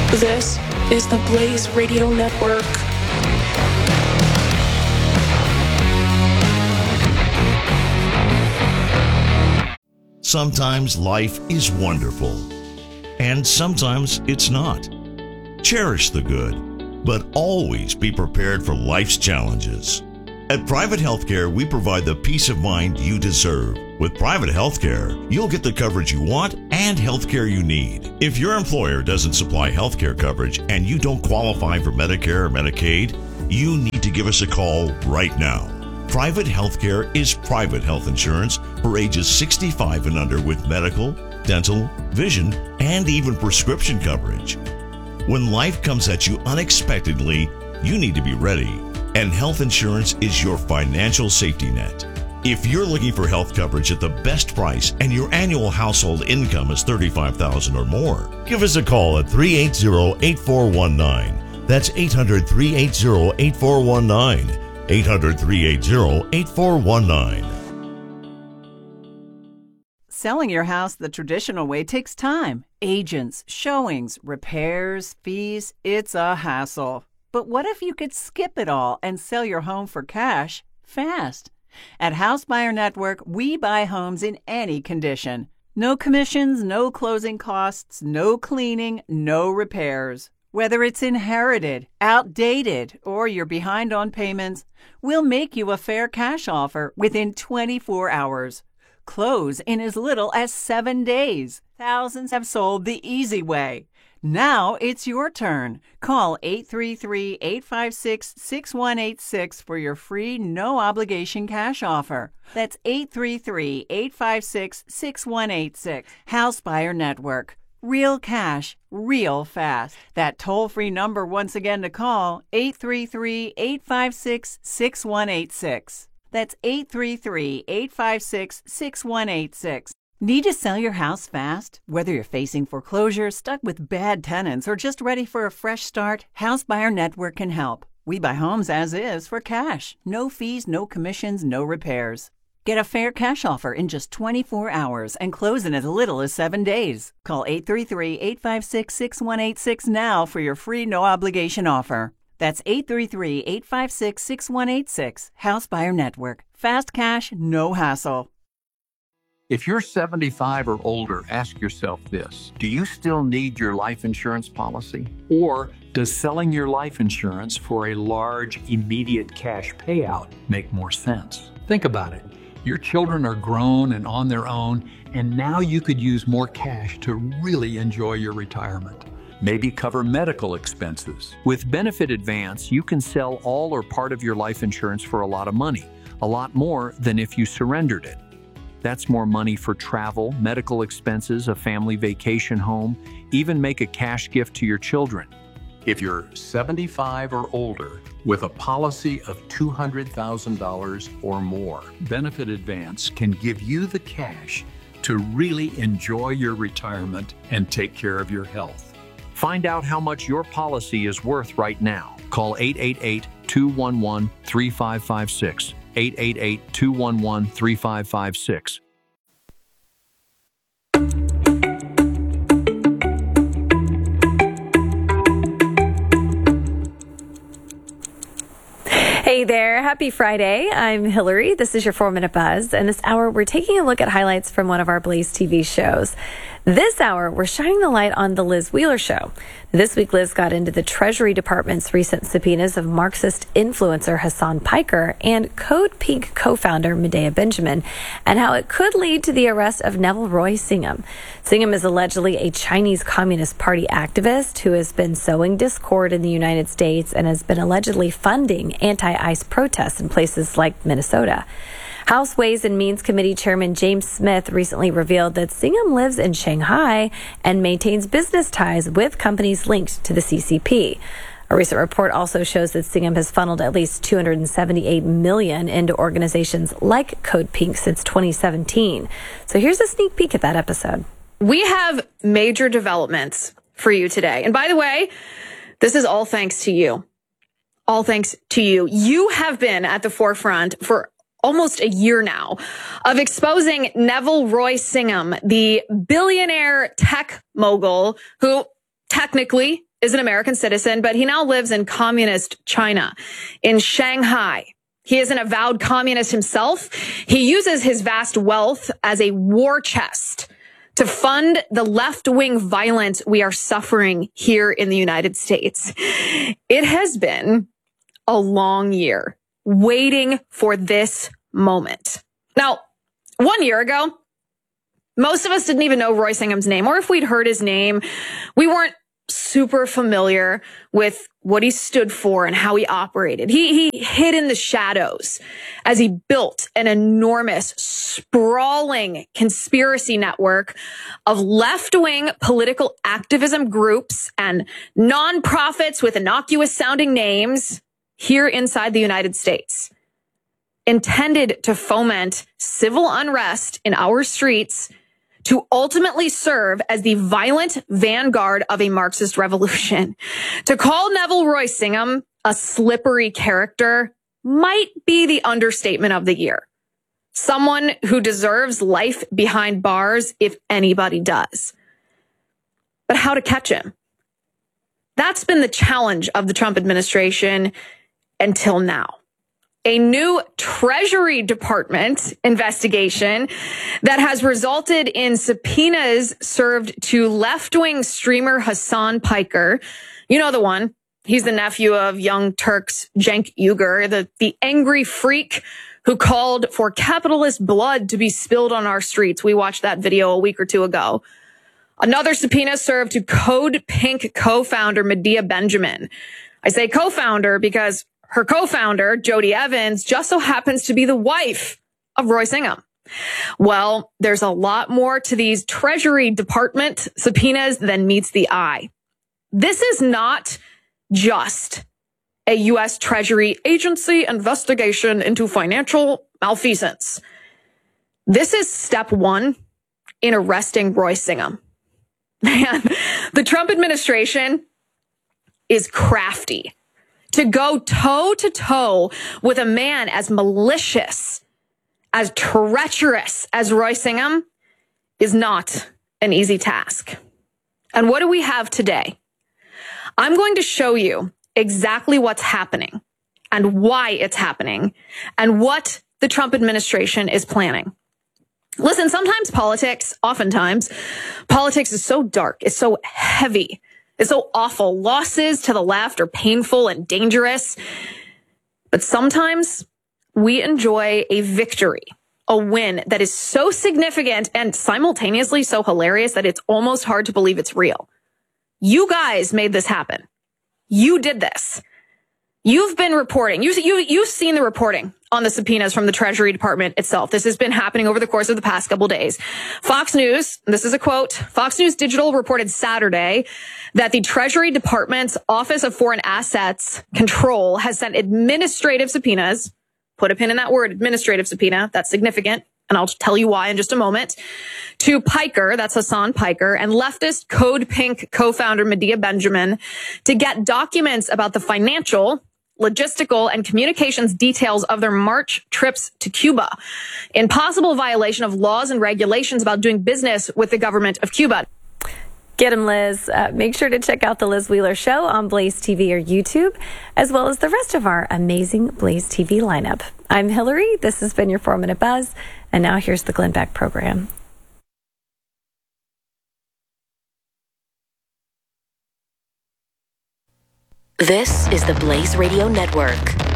This is the Blaze Radio Network. Sometimes life is wonderful, and sometimes it's not. Cherish the good, but always be prepared for life's challenges. At Private Healthcare, we provide the peace of mind you deserve. With Private Healthcare, you'll get the coverage you want and healthcare you need. If your employer doesn't supply healthcare coverage and you don't qualify for Medicare or Medicaid, you need to give us a call right now. Private Healthcare is private health insurance for ages 65 and under with medical, dental, vision, and even prescription coverage. When life comes at you unexpectedly, you need to be ready, and health insurance is your financial safety net. If you're looking for health coverage at the best price and your annual household income is $35,000 or more, give us a call at 380-8419. That's 800-380-8419. 800-380-8419. Selling your house the traditional way takes time. Agents, showings, repairs, fees, it's a hassle. But what if you could skip it all and sell your home for cash fast? At House Buyer Network, we buy homes in any condition. No commissions, no closing costs, no cleaning, no repairs. Whether it's inherited, outdated, or you're behind on payments, we'll make you a fair cash offer within 24 hours. Close in as little as 7 days. Thousands have sold the easy way. Now it's your turn. Call 833-856-6186 for your free, no-obligation cash offer. That's 833-856-6186. House Buyer Network. Real cash, real fast. That toll-free number once again to call, 833-856-6186. That's 833-856-6186. Need to sell your house fast? Whether you're facing foreclosure, stuck with bad tenants, or just ready for a fresh start, House Buyer Network can help. We buy homes as is for cash. No fees, no commissions, no repairs. Get a fair cash offer in just 24 hours and close in as little as 7 days. Call 833-856-6186 now for your free no-obligation offer. That's 833-856-6186. House Buyer Network. Fast cash, no hassle. If you're 75 or older, ask yourself this. Do you still need your life insurance policy? Or does selling your life insurance for a large, immediate cash payout make more sense? Think about it. Your children are grown and on their own, and now you could use more cash to really enjoy your retirement. Maybe cover medical expenses. With Benefit Advance, you can sell all or part of your life insurance for a lot of money, a lot more than if you surrendered it. That's more money for travel, medical expenses, a family vacation home, even make a cash gift to your children. If you're 75 or older with a policy of $200,000 or more, Benefit Advance can give you the cash to really enjoy your retirement and take care of your health. Find out how much your policy is worth right now. Call 888-211-3556. 888-211-3556. Hey there, happy Friday. I'm Hillary. This is your 4-Minute Buzz, and this hour we're taking a look at highlights from one of our Blaze TV shows. This hour, we're shining the light on The Liz Wheeler Show. This week, Liz got into the Treasury Department's recent subpoenas of Marxist influencer Hassan Piker and Code Pink co-founder Medea Benjamin, and how it could lead to the arrest of Neville Roy Singham. Singham is allegedly a Chinese Communist Party activist who has been sowing discord in the United States and has been allegedly funding anti-ICE protests in places like Minnesota. House Ways and Means Committee Chairman James Smith recently revealed that Singham lives in Shanghai and maintains business ties with companies linked to the CCP. A recent report also shows that Singham has funneled at least $278 million into organizations like Code Pink since 2017. So here's a sneak peek at that episode. We have major developments for you today. And by the way, this is all thanks to you. All thanks to you. You have been at the forefront for almost a year now of exposing Neville Roy Singham, the billionaire tech mogul who technically is an American citizen, but he now lives in communist China, in Shanghai. He is an avowed communist himself. He uses his vast wealth as a war chest to fund the left-wing violence we are suffering here in the United States. It has been a long year waiting for this moment. Now, 1 year ago, most of us didn't even know Roy Singham's name, or if we'd heard his name, we weren't super familiar with what he stood for and how he operated. He hid in the shadows as he built an enormous, sprawling conspiracy network of left-wing political activism groups and nonprofits with innocuous sounding names here inside the United States, intended to foment civil unrest in our streets to ultimately serve as the violent vanguard of a Marxist revolution. To call Neville Roy Singham a slippery character might be the understatement of the year. Someone who deserves life behind bars if anybody does. But how to catch him? That's been the challenge of the Trump administration until now. A new Treasury Department investigation that has resulted in subpoenas served to left-wing streamer Hassan Piker. You know the one. He's the nephew of Young Turk's Cenk Uygur, the angry freak who called for capitalist blood to be spilled on our streets. We watched that video a week or two ago. Another subpoena served to Code Pink co-founder Medea Benjamin. I say co-founder because her co-founder, Jody Evans, just so happens to be the wife of Roy Singham. Well, there's a lot more to these Treasury Department subpoenas than meets the eye. This is not just a U.S. Treasury agency investigation into financial malfeasance. This is step one in arresting Roy Singham. Man, the Trump administration is crafty. To go toe-to-toe with a man as malicious, as treacherous as Roy Singham is not an easy task. And what do we have today? I'm going to show you exactly what's happening and why it's happening and what the Trump administration is planning. Listen, oftentimes, politics is so dark, it's so heavy. It's so awful. Losses to the left are painful and dangerous. But sometimes we enjoy a victory, a win that is so significant and simultaneously so hilarious that it's almost hard to believe it's real. You guys made this happen. You did this. You've been reporting. You've seen the reporting on the subpoenas from the Treasury Department itself. This has been happening over the course of the past couple days. Fox News, this is a quote, Fox News Digital reported Saturday that the Treasury Department's Office of Foreign Assets Control has sent administrative subpoenas. Put a pin in that word, administrative subpoena. That's significant. And I'll tell you why in just a moment. To Piker, that's Hassan Piker, and leftist Code Pink co-founder Medea Benjamin to get documents about the financial, logistical, and communications details of their March trips to Cuba in possible violation of laws and regulations about doing business with the government of Cuba. Get him, Liz. Make sure to check out the Liz Wheeler Show on Blaze TV or YouTube, as well as the rest of our amazing Blaze TV lineup. I'm Hillary. This has been your 4-Minute Buzz. And now here's the Glenn Beck program. This is the Blaze Radio Network.